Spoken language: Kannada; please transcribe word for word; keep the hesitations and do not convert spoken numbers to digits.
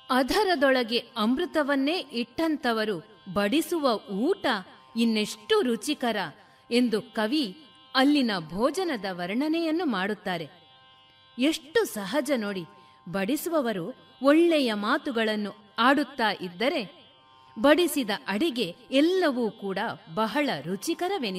ಅಧರದೊಳಗೆ ಅಮೃತವನ್ನೇ ಇಟ್ಟಂತವರು ಬಡಿಸುವ ಊಟ ಇನ್ನೆಷ್ಟು ರುಚಿಕರ ಎಂದು ಕವಿ ಅಲ್ಲಿನ ಭೋಜನದ ವರ್ಣನೆಯನ್ನು ಮಾಡುತ್ತಾರೆ. ಎಷ್ಟು ಸಹಜ ನೋಡಿ, ಬಡಿಸುವವರು ಒಳ್ಳೆಯ ಮಾತುಗಳನ್ನು ಆಡುತ್ತಾ ಇದ್ದರೆ ಬಡಿಸಿದ ಅಡಿಗೆ ಎಲ್ಲವೂ ಕೂಡ ಬಹಳ ರುಚಿಕರವೆನಿಸುತ್ತದೆ.